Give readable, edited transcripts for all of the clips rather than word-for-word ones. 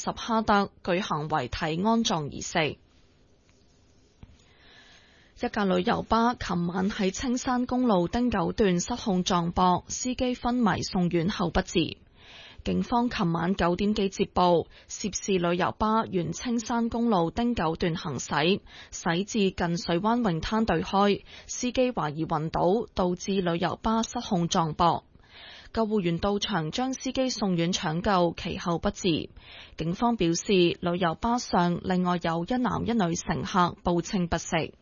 什哈德舉行遺體安葬儀式。一架旅遊巴琴晚喺青山公路汀九段失控撞壆，司機昏迷送院後不治。警方琴晚9點幾接報，涉事旅遊巴沿青山公路汀九段行駛，駛至近水灣泳灘對開，司機懷疑暈倒，導致旅遊巴失控撞壆。救護員到場將司機送院搶救，其後不治。警方表示，旅遊巴上另外有一男一女乘客報稱不適。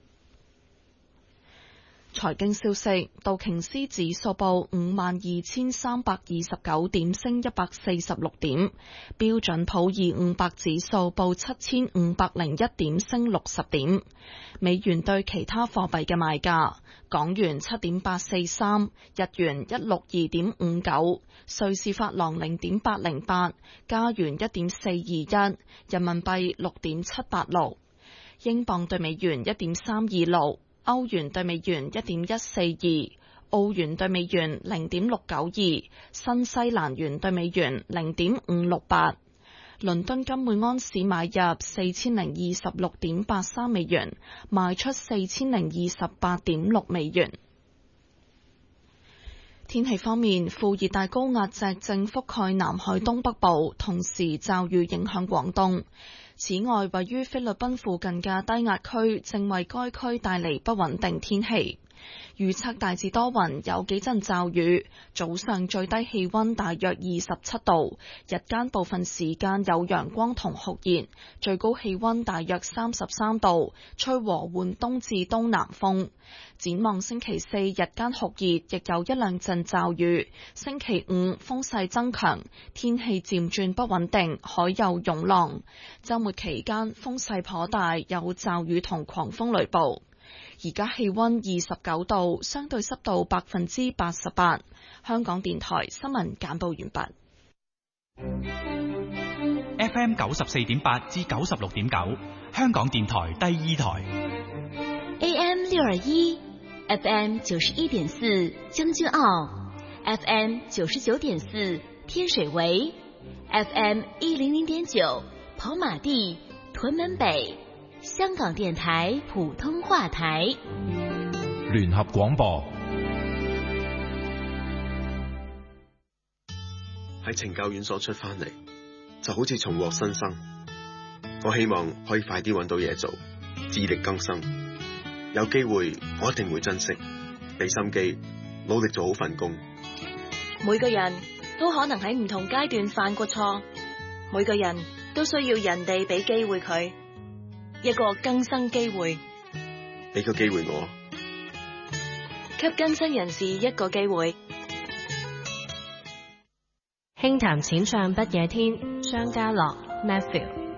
財經消息，道瓊斯指數報52,329點，升146點；標準普爾500指數報7,501點，升60點。美元對其他貨幣嘅賣價：港元7.843，日元162.59，瑞士法郎0.808，加元1.421，人民幣6.786，英鎊對美元1.326。歐元對美元1.142，澳元對美元0.692，新西蘭元對美元0.568。倫敦金每安士買入4026.83美元，賣出4028.6美元。天氣方面，副熱帶高壓脊正覆蓋南海東北部，同時驟雨影響廣東。此外，位於菲律賓附近嘅低壓區正為該區帶嚟不穩定天氣。預測大致多雲，有幾陣驟雨。早上最低氣溫大約27度，日間部分時間有陽光同酷熱，最高氣溫大約33度，吹和緩東至東南風。展望星期四日間酷熱，亦有一兩陣驟雨。星期五風勢增強，天氣漸轉不穩定，海有湧浪。週末期間風勢頗大，有驟雨同狂風雷暴。而家氣溫29度，相對濕度88%。香港電台新聞簡報完畢。 FM 94.8至96.9，香港電台第二台。 AM 621 FM 91.4將軍澳 FM 99.4天水圍 FM 100.9跑馬地屯門北，香港電台普通話台。 聯合廣播。 喺懲教院所出翻嚟，就好似重獲新生。我希望可以快啲揾到嘢做，自力更生。有機會我一定會珍惜，俾心機，努力做好份工。 每個人都可能喺唔同階段犯過錯，每個人都需要人哋俾機會佢，一個更生機會。 俾個機會我， 給更生人士一個機會。 輕談淺唱不夜天，張家樂 Matthew。